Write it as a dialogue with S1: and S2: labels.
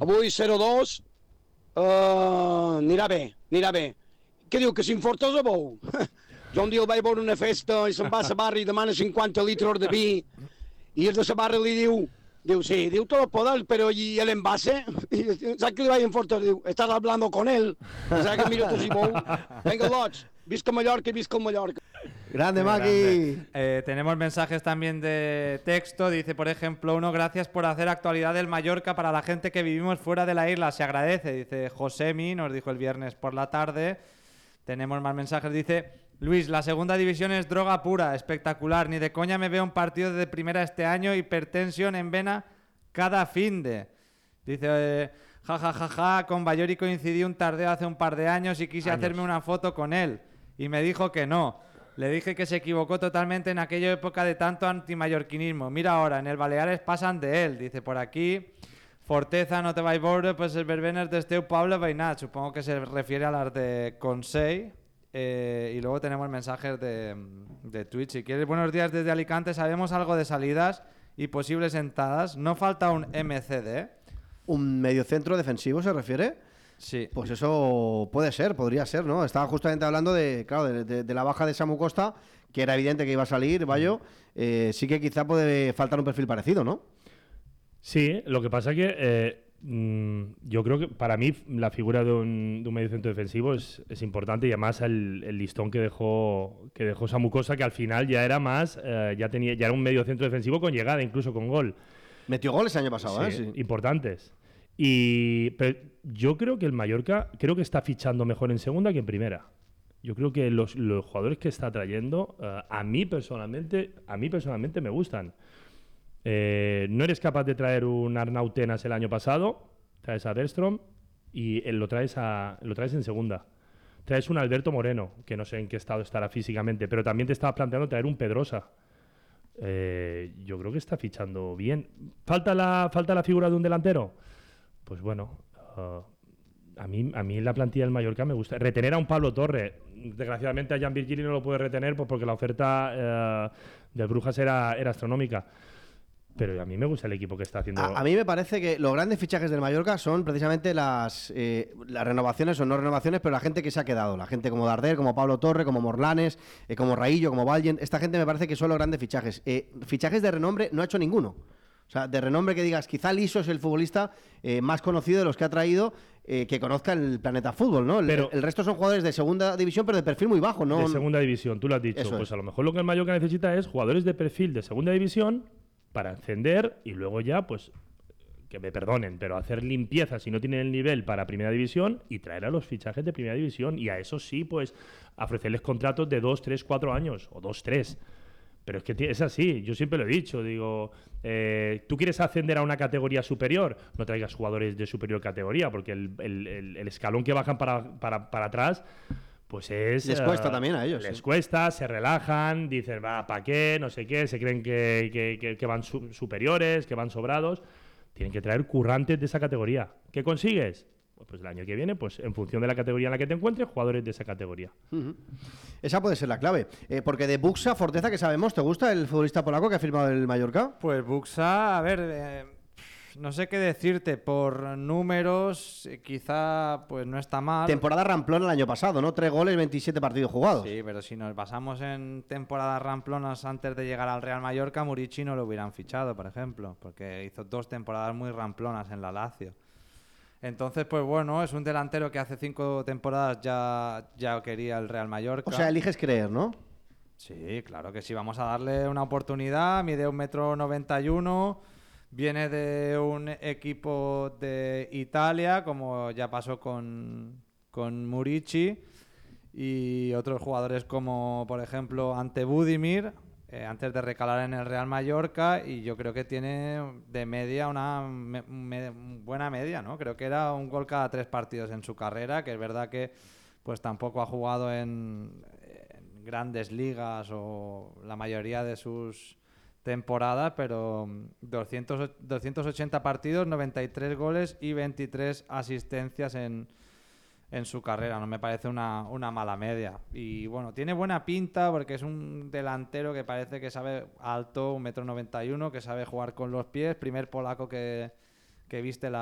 S1: Avui 0-2, anirà bé, anirà bé. Què diu, que s'inforta o bou? Jo un dia el vaig veure una festa i se'n va a la barra i demana 50 litres de vi i el de la barra li diu, sí, diu todo poder, pero ¿y el envase? Y, ¿sabes qué le vaya en Fortes? Diu, estás hablando con él. ¿Sabes que mira tu si bou? Venga, lots, visca Mallorca y visca el Mallorca.
S2: Grande, Maki.
S3: Tenemos mensajes también de texto. Dice, por ejemplo, uno: gracias por hacer actualidad del Mallorca para la gente que vivimos fuera de la isla. Se agradece. Dice Josemi, nos dijo el viernes por la tarde. Tenemos más mensajes. Dice Luis: la segunda división es droga pura, espectacular. Ni de coña me veo un partido de primera este año. Hipertensión en vena cada finde. Dice, ja, con Bayori coincidí un tardeo hace un par de años y quise hacerme una foto con él. Y me dijo que no. Le dije que se equivocó totalmente en aquella época de tanto antimallorquinismo. Mira ahora, en el Baleares pasan de él. Dice por aquí, Forteza, no te vais veure, pues el verbenes de Esteu Pablo Beinat. Supongo que se refiere a las de Consell. Y luego tenemos mensajes de Twitch. Si quieres, buenos días desde Alicante. Sabemos algo de salidas y posibles entradas. ¿No falta un MCD?
S2: ¿Un mediocentro defensivo se refiere?
S3: Sí.
S2: Pues eso puede ser, podría ser, ¿no? Estaba justamente hablando de la baja de Samu Costa, que era evidente que iba a salir, Bayo. Sí que quizá puede faltar un perfil parecido, ¿no?
S4: Sí, lo que pasa que yo creo que para mí la figura de un mediocentro defensivo es importante, y además el listón que dejó Samu Costa, que al final ya era más, ya era un mediocentro defensivo con llegada, incluso con gol.
S2: Metió goles el año pasado,
S4: sí,
S2: sí.
S4: Importantes. Pero yo creo que el Mallorca está fichando mejor en segunda que en primera. Yo creo que los jugadores que está trayendo, a mí personalmente me gustan. No eres capaz de traer un Arnautenas el año pasado, traes a Bergström y lo traes en segunda. Traes un Alberto Moreno, que no sé en qué estado estará físicamente, pero también te estabas planteando traer un Pedrosa. Yo creo que está fichando bien. ¿Falta la figura de un delantero? Pues bueno, a mí la plantilla del Mallorca me gusta. Retener a un Pablo Torre. Desgraciadamente a Jan Virgili no lo puede retener, pues porque la oferta del Brujas era astronómica. Pero a mí me gusta el equipo que está haciendo.
S2: A mí me parece que los grandes fichajes del Mallorca son precisamente las renovaciones o no renovaciones, pero la gente que se ha quedado. La gente como Darder, como Pablo Torre, como Morlanes, como Raillo, como Valgen. Esta gente me parece que son los grandes fichajes. Fichajes de renombre no ha hecho ninguno. O sea, de renombre que digas, quizá Liso es el futbolista más conocido de los que ha traído, que conozca el planeta fútbol, ¿no? El resto son jugadores de segunda división, pero de perfil muy bajo, ¿no?
S4: De segunda división, tú lo has dicho.
S2: Eso
S4: pues
S2: es.
S4: A lo mejor lo que el Mallorca necesita es jugadores de perfil de segunda división para encender y luego ya, pues, que me perdonen, pero hacer limpieza si no tienen el nivel para primera división y traer a los fichajes de primera división, y a eso sí, pues, ofrecerles contratos de 2, 3, 4 años o 2, 3. Pero es que es así, yo siempre lo he dicho, digo, tú quieres ascender a una categoría superior, no traigas jugadores de superior categoría, porque el escalón que bajan para atrás, pues es...
S2: Les cuesta también a ellos.
S4: Les cuesta, se relajan, dicen, va, ¿para qué? No sé qué, se creen que van superiores, que van sobrados. Tienen que traer currantes de esa categoría. ¿Qué consigues? Pues el año que viene, pues en función de la categoría en la que te encuentres, jugadores de esa categoría.
S2: Esa puede ser la clave. Porque de Buxa, Forteza, que sabemos, ¿te gusta el futbolista polaco que ha firmado el Mallorca?
S3: Pues Buxa, a ver, no sé qué decirte. Por números, quizá pues no está mal.
S2: Temporada ramplona el año pasado, ¿no? 3 goles, 27 partidos jugados.
S3: Sí, pero si nos basamos en temporadas ramplonas antes de llegar al Real Mallorca, Murici no lo hubieran fichado, por ejemplo, porque hizo 2 temporadas muy ramplonas en la Lazio. Entonces, pues bueno, es un delantero que hace 5 temporadas ya quería el Real Mallorca.
S2: O sea, eliges creer, ¿no?
S3: Sí, claro que sí. Vamos a darle una oportunidad. Mide 1,91 m. Viene de un equipo de Italia, como ya pasó con Murici. Y otros jugadores como, por ejemplo, Ante Budimir, antes de recalar en el Real Mallorca, y yo creo que tiene de media una buena media, ¿no? Creo que era un gol cada 3 partidos en su carrera, que es verdad que pues tampoco ha jugado en grandes ligas o la mayoría de sus temporadas, pero 280 partidos, 93 goles y 23 asistencias en su carrera. No me parece una mala media. Y bueno, tiene buena pinta porque es un delantero que parece que sabe, alto, 1,91 m, que sabe jugar con los pies. Primer polaco que viste